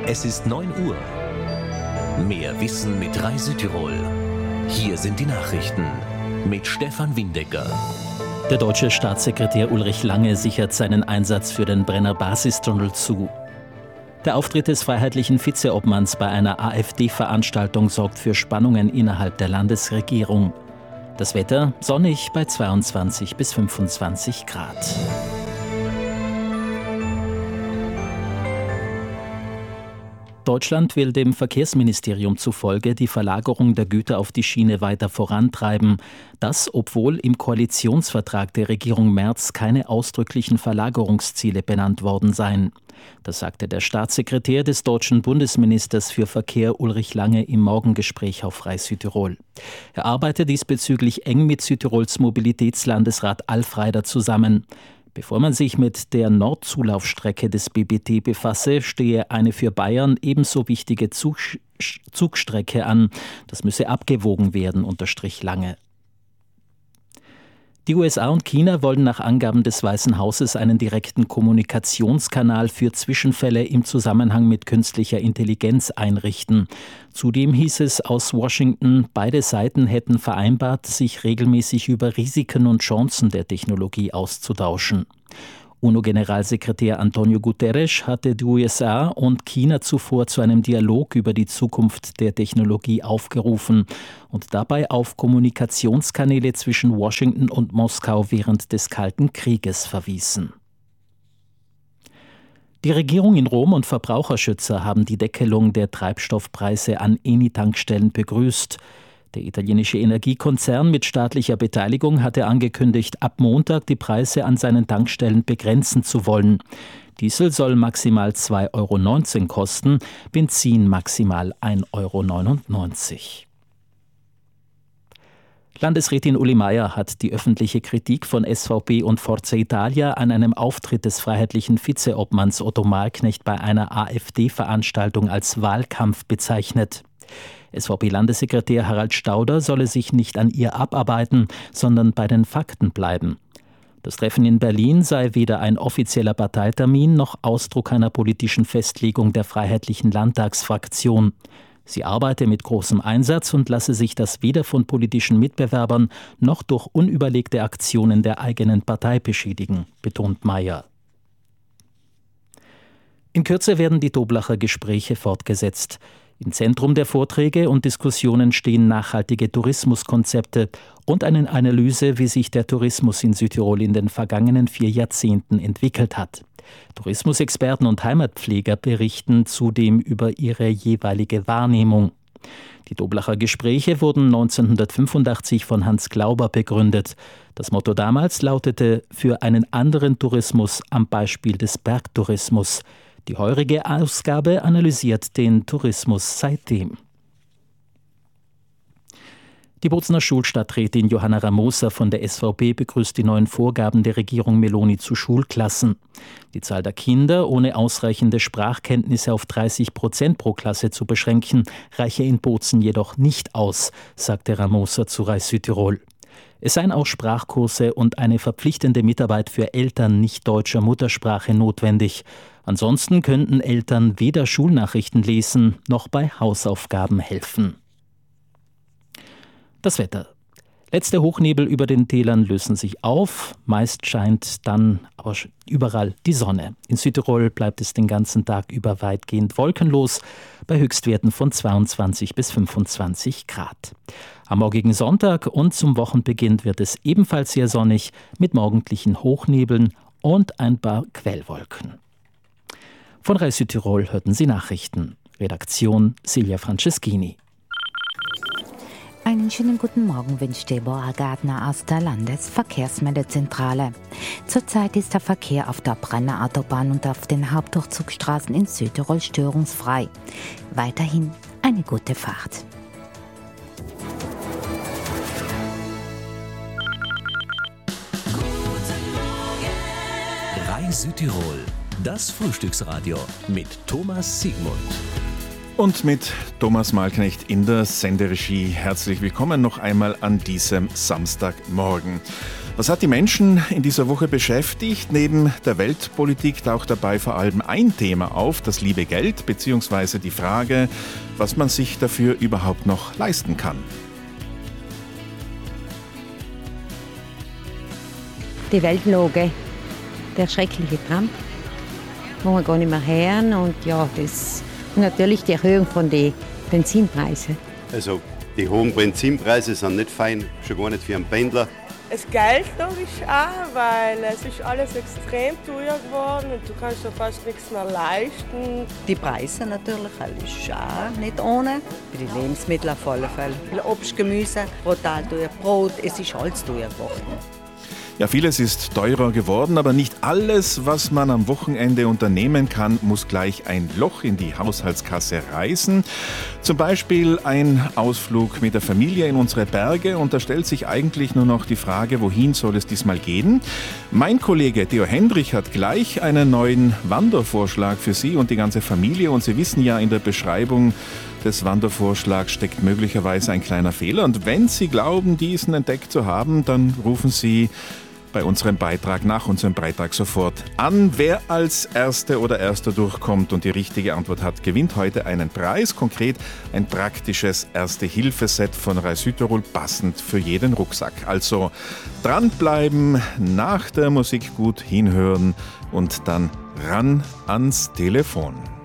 Es ist 9 Uhr. Mehr Wissen mit Rai Südtirol. Hier sind die Nachrichten mit Stefan Windecker. Der deutsche Staatssekretär Ulrich Lange sichert seinen Einsatz für den Brenner-Basistunnel zu. Der Auftritt des freiheitlichen Vizeobmanns bei einer AfD-Veranstaltung sorgt für Spannungen innerhalb der Landesregierung. Das Wetter sonnig bei 22 bis 25 Grad. Deutschland will dem Verkehrsministerium zufolge die Verlagerung der Güter auf die Schiene weiter vorantreiben. Das, obwohl im Koalitionsvertrag der Regierung Merz keine ausdrücklichen Verlagerungsziele benannt worden seien. Das sagte der Staatssekretär des deutschen Bundesministers für Verkehr Ulrich Lange im Morgengespräch auf Rai Südtirol. Er arbeite diesbezüglich eng mit Südtirols Mobilitätslandesrat Alf Reider zusammen. Bevor man sich mit der Nordzulaufstrecke des BBT befasse, stehe eine für Bayern ebenso wichtige Zugstrecke an. Das müsse abgewogen werden, unterstrich Lange. Die USA und China wollen nach Angaben des Weißen Hauses einen direkten Kommunikationskanal für Zwischenfälle im Zusammenhang mit künstlicher Intelligenz einrichten. Zudem hieß es aus Washington, beide Seiten hätten vereinbart, sich regelmäßig über Risiken und Chancen der Technologie auszutauschen. UNO-Generalsekretär Antonio Guterres hatte die USA und China zuvor zu einem Dialog über die Zukunft der Technologie aufgerufen und dabei auf Kommunikationskanäle zwischen Washington und Moskau während des Kalten Krieges verwiesen. Die Regierung in Rom und Verbraucherschützer haben die Deckelung der Treibstoffpreise an Eni-Tankstellen begrüßt. Der italienische Energiekonzern mit staatlicher Beteiligung hatte angekündigt, ab Montag die Preise an seinen Tankstellen begrenzen zu wollen. Diesel soll maximal 2,19 € kosten, Benzin maximal 1,99 €. Landesrätin Uli Meier hat die öffentliche Kritik von SVP und Forza Italia an einem Auftritt des freiheitlichen Vizeobmanns Otto Malknecht bei einer AfD-Veranstaltung als Wahlkampf bezeichnet. SVP-Landessekretär Harald Stauder solle sich nicht an ihr abarbeiten, sondern bei den Fakten bleiben. Das Treffen in Berlin sei weder ein offizieller Parteitermin noch Ausdruck einer politischen Festlegung der Freiheitlichen Landtagsfraktion. Sie arbeite mit großem Einsatz und lasse sich das weder von politischen Mitbewerbern noch durch unüberlegte Aktionen der eigenen Partei beschädigen, betont Meier. In Kürze werden die Doblacher Gespräche fortgesetzt. Im Zentrum der Vorträge und Diskussionen stehen nachhaltige Tourismuskonzepte und eine Analyse, wie sich der Tourismus in Südtirol in den vergangenen 4 Jahrzehnten entwickelt hat. Tourismusexperten und Heimatpfleger berichten zudem über ihre jeweilige Wahrnehmung. Die Doblacher Gespräche wurden 1985 von Hans Glauber begründet. Das Motto damals lautete: für einen anderen Tourismus am Beispiel des Bergtourismus. Die heurige Ausgabe analysiert den Tourismus seitdem. Die Bozner Schulstadträtin Johanna Ramosa von der SVP begrüßt die neuen Vorgaben der Regierung Meloni zu Schulklassen. Die Zahl der Kinder ohne ausreichende Sprachkenntnisse auf 30% pro Klasse zu beschränken, reiche in Bozen jedoch nicht aus, sagte Ramosa zu Rai Südtirol. Es seien auch Sprachkurse und eine verpflichtende Mitarbeit für Eltern nicht deutscher Muttersprache notwendig. Ansonsten könnten Eltern weder Schulnachrichten lesen noch bei Hausaufgaben helfen. Das Wetter. Letzte Hochnebel über den Tälern lösen sich auf. Meist scheint dann aber überall die Sonne. In Südtirol bleibt es den ganzen Tag über weitgehend wolkenlos, bei Höchstwerten von 22 bis 25 Grad. Am morgigen Sonntag und zum Wochenbeginn wird es ebenfalls sehr sonnig mit morgendlichen Hochnebeln und ein paar Quellwolken. Von Rai Südtirol hörten Sie Nachrichten. Redaktion Silvia Franceschini. Einen schönen guten Morgen wünscht Deborah Gardner aus der Landesverkehrsmeldezentrale. Zurzeit ist der Verkehr auf der Brenner Autobahn und auf den Hauptdurchzugsstraßen in Südtirol störungsfrei. Weiterhin eine gute Fahrt. Rai Südtirol, das Frühstücksradio mit Thomas Siegmund. Und mit Thomas Malknecht in der Senderegie. Herzlich willkommen noch einmal an diesem Samstagmorgen. Was hat die Menschen in dieser Woche beschäftigt? Neben der Weltpolitik taucht dabei vor allem ein Thema auf, das liebe Geld, beziehungsweise die Frage, was man sich dafür überhaupt noch leisten kann. Die Weltlage, der schreckliche Trump, wo wir gar nicht mehr hören und ja, und natürlich die Erhöhung von den Benzinpreisen. Also die hohen Benzinpreise sind nicht fein, schon gar nicht für einen Pendler. Das Geld logisch auch, weil es ist alles extrem teuer geworden und du kannst ja fast nichts mehr leisten. Die Preise natürlich, ist auch nicht ohne. Für die Lebensmittel auf alle Fälle. Obst, Gemüse, brutal teuer, Brot, es ist alles teuer geworden. Ja, vieles ist teurer geworden, aber nicht alles, was man am Wochenende unternehmen kann, muss gleich ein Loch in die Haushaltskasse reißen. Zum Beispiel ein Ausflug mit der Familie in unsere Berge, und da stellt sich eigentlich nur noch die Frage, wohin soll es diesmal gehen? Mein Kollege Theo Hendrich hat gleich einen neuen Wandervorschlag für Sie und die ganze Familie, und Sie wissen ja, in der Beschreibung des Wandervorschlags steckt möglicherweise ein kleiner Fehler, und wenn Sie glauben, diesen entdeckt zu haben, dann rufen Sie bei unserem Beitrag nach unserem Beitrag sofort an. Wer als Erste oder Erster durchkommt und die richtige Antwort hat, gewinnt heute einen Preis, konkret ein praktisches Erste-Hilfe-Set von Reis Südtirol, passend für jeden Rucksack. Also dranbleiben, nach der Musik gut hinhören und dann ran ans Telefon.